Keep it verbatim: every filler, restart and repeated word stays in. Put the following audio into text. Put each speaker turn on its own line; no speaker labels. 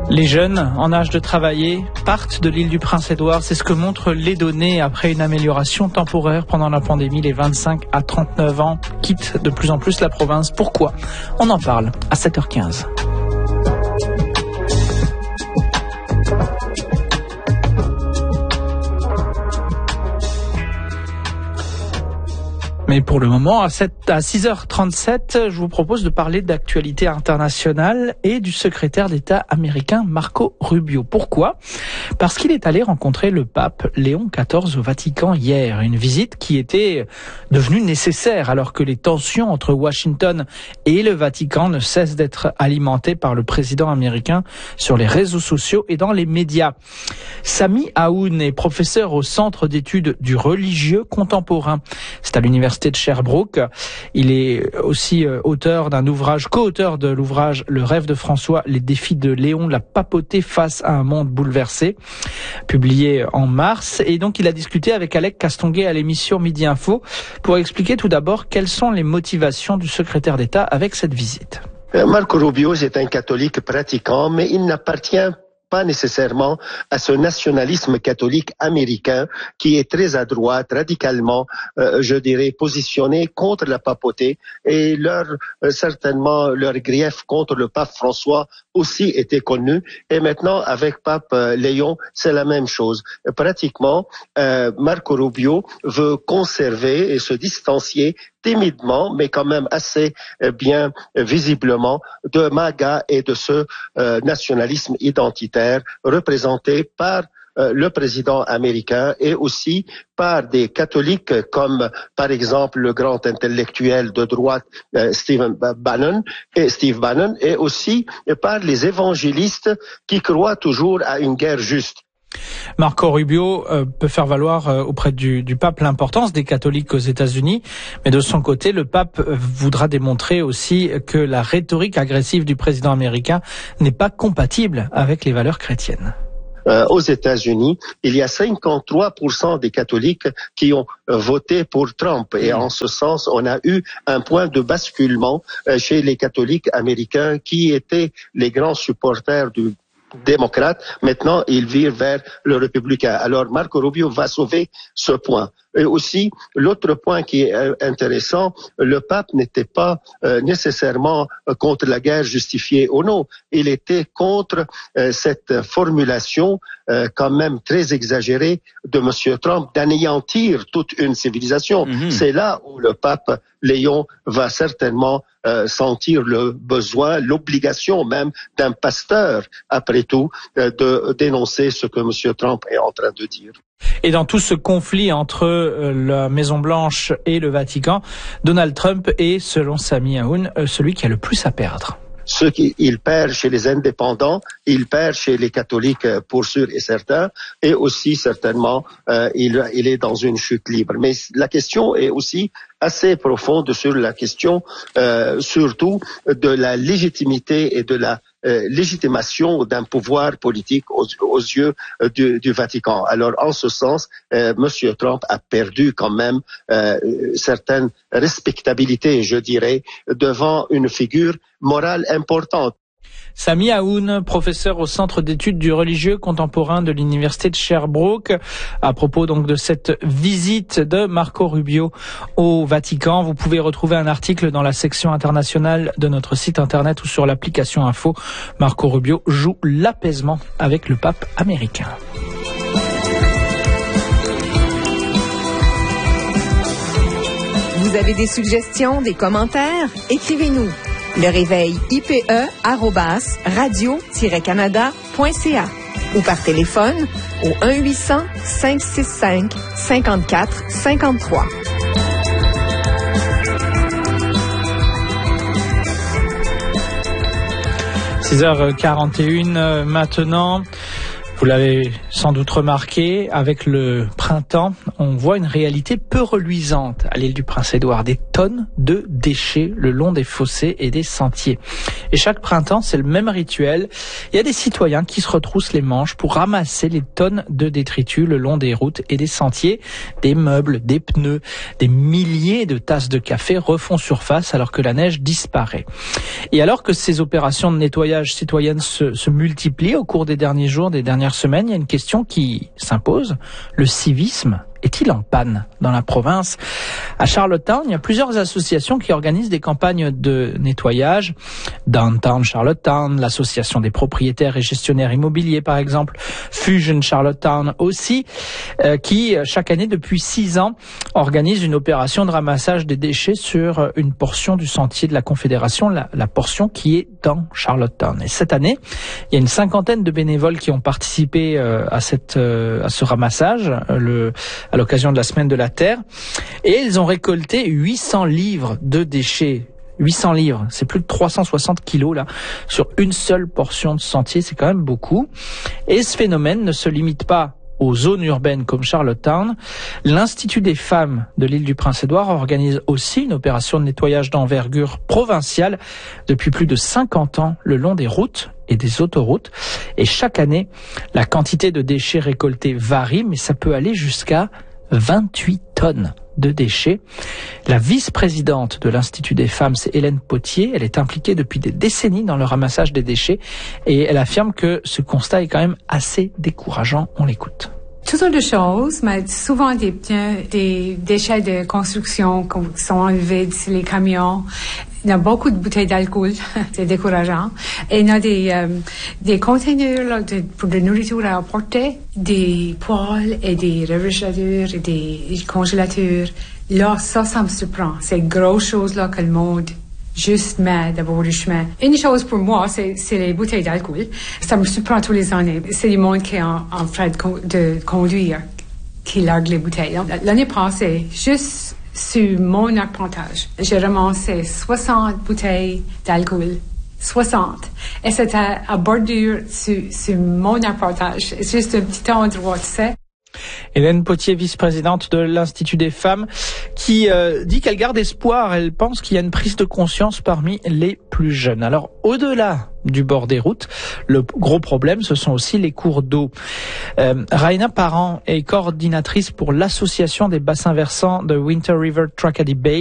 Les jeunes en âge de travailler partent de l'île du Prince-Édouard. C'est ce que montrent les données après une amélioration temporaire pendant la pandémie. Les vingt-cinq à trente-neuf ans quittent de plus en plus la province. Pourquoi ? On en parle à sept heures quinze. Mais pour le moment, à, à six heures trente-sept, je vous propose de parler d'actualité internationale et du secrétaire d'État américain Marco Rubio. Pourquoi ? Parce qu'il est allé rencontrer le pape Léon quatorze au Vatican hier. Une visite qui était devenue nécessaire alors que les tensions entre Washington et le Vatican ne cessent d'être alimentées par le président américain sur les réseaux sociaux et dans les médias. Sami Aoun est professeur au Centre d'études du religieux contemporain. C'est à l'université de Sherbrooke. Il est aussi auteur d'un ouvrage, co-auteur de l'ouvrage Le rêve de François, les défis de Léon, la papauté face à un monde bouleversé, publié en mars. Et donc il a discuté avec Alec Castonguay à l'émission Midi Info pour expliquer tout d'abord quelles sont les motivations du secrétaire d'État avec cette visite.
Marco Rubio est un catholique pratiquant, mais il n'appartient pas nécessairement à ce nationalisme catholique américain qui est très à droite, radicalement, euh, je dirais, positionné contre la papauté, et leur euh, certainement leur grief contre le pape François aussi était connu, et maintenant avec pape euh, Léon, c'est la même chose. Pratiquement, euh, Marco Rubio veut conserver et se distancier timidement, mais quand même assez bien visiblement, de MAGA et de ce euh, nationalisme identitaire représenté par euh, le président américain et aussi par des catholiques comme par exemple le grand intellectuel de droite euh, Stephen Bannon et Steve Bannon, et aussi par les évangélistes qui croient toujours à une guerre juste.
Marco Rubio euh, peut faire valoir euh, auprès du, du pape l'importance des catholiques aux États-Unis, mais de son côté, le pape euh, voudra démontrer aussi que la rhétorique agressive du président américain n'est pas compatible avec les valeurs chrétiennes.
Euh, aux États-Unis, il y a cinquante-trois pour cent des catholiques qui ont euh, voté pour Trump, et en ce sens, on a eu un point de basculement euh, chez les catholiques américains qui étaient les grands supporters du démocrate. Maintenant, il vire vers le républicain. Alors, Marco Rubio va sauver ce point. Et aussi, l'autre point qui est intéressant, le pape n'était pas euh, nécessairement contre la guerre justifiée ou non. Il était contre euh, cette formulation euh, quand même très exagérée de Monsieur Trump d'anéantir toute une civilisation. Mm-hmm. C'est là où le pape Léon va certainement euh, sentir le besoin, l'obligation même d'un pasteur, après tout, euh, de dénoncer ce que Monsieur Trump est en train de dire.
Et dans tout ce conflit entre la Maison-Blanche et le Vatican, Donald Trump est, selon Sami Aoun, celui qui a le plus à perdre.
Ce qu'il perd chez les indépendants, il perd chez les catholiques pour sûr et certain, et aussi certainement euh, il, il est dans une chute libre. Mais la question est aussi assez profonde sur la question euh, surtout de la légitimité et de la euh, légitimation d'un pouvoir politique aux, aux yeux euh, du, du Vatican. Alors en ce sens, euh, Monsieur Trump a perdu quand même euh, certaine respectabilité, je dirais, devant une figure morale importante.
Sami Aoun, professeur au Centre d'études du religieux contemporain de l'université de Sherbrooke, à propos donc de cette visite de Marco Rubio au Vatican. Vous pouvez retrouver un article dans la section internationale de notre site internet ou sur l'application Info. Marco Rubio joue l'apaisement avec le pape américain.
Vous avez des suggestions, des commentaires? Écrivez-nous. Le réveil I P E arobase radio tiret canada point c a ou par téléphone au un huit cents cinq six cinq cinquante-quatre cinquante-trois.
six heures quarante et une maintenant. Vous l'avez sans doute remarqué, avec le printemps, on voit une réalité peu reluisante à l'île du Prince-Édouard. Des tonnes de déchets le long des fossés et des sentiers. Et chaque printemps, c'est le même rituel. Il y a des citoyens qui se retroussent les manches pour ramasser les tonnes de détritus le long des routes et des sentiers. Des meubles, des pneus, des milliers de tasses de café refont surface alors que la neige disparaît. Et alors que ces opérations de nettoyage citoyennes se, se multiplient au cours des derniers jours, des dernières semaine, il y a une question qui s'impose. Le civisme est-il en panne dans la province? À Charlottetown, il y a plusieurs associations qui organisent des campagnes de nettoyage. Downtown Charlottetown, l'association des propriétaires et gestionnaires immobiliers par exemple, Fusion Charlottetown aussi, euh, qui chaque année depuis six ans organise une opération de ramassage des déchets sur une portion du sentier de la Confédération, la, la portion qui est dans Charlottetown. Et cette année, il y a une cinquantaine de bénévoles qui ont participé euh, à cette euh, à ce ramassage. Le à l'occasion de la Semaine de la Terre, et ils ont récolté huit cents livres de déchets. huit cents livres, c'est plus de trois cent soixante kilos là, sur une seule portion de sentier, c'est quand même beaucoup. Et ce phénomène ne se limite pas aux zones urbaines comme Charlottetown. L'Institut des femmes de l'île du Prince-Édouard organise aussi une opération de nettoyage d'envergure provinciale depuis plus de cinquante ans le long des routes et des autoroutes. Et chaque année, la quantité de déchets récoltés varie, mais ça peut aller jusqu'à vingt-huit tonnes de déchets. La vice-présidente de l'Institut des femmes, c'est Hélène Potier. Elle est impliquée depuis des décennies dans le ramassage des déchets et elle affirme que ce constat est quand même assez décourageant. On l'écoute.
Toutes sortes de choses, mais souvent des, des déchets de construction qui sont enlevés sur les camions. Il y a beaucoup de bouteilles d'alcool, c'est décourageant. Et il y a des, euh, des conteneurs là, de, pour de nourriture à apporter, des poêles et des réfrigérateurs et des congélateurs. Là, ça, ça me surprend. C'est grosses choses là que le monde juste met d'abord du chemin. Une chose pour moi, c'est, c'est les bouteilles d'alcool. Ça me surprend tous les années. C'est le monde qui est en, en train de, de conduire qui largue les bouteilles. L'année passée, juste sur mon apprentissage, j'ai ramassé soixante bouteilles d'alcool. soixante. Et c'était à bordure sur, sur mon apprentissage. C'est juste un petit endroit, tu sais.
Hélène Potier, vice-présidente de l'Institut des femmes, qui euh, dit qu'elle garde espoir. Elle pense qu'il y a une prise de conscience parmi les plus jeunes. Alors, au-delà du bord des routes, le gros problème, ce sont aussi les cours d'eau. Euh, Raina Parent est coordinatrice pour l'association des bassins versants de Winter River Tracadie Bay.